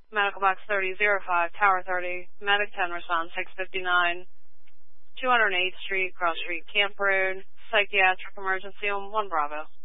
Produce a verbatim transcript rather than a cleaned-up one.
Medical Box thirty oh five, Tower thirty, Medic ten, response six fifty-nine, two hundred eighth Street, Cross Street, Camp Road, Psychiatric Emergency on one Bravo.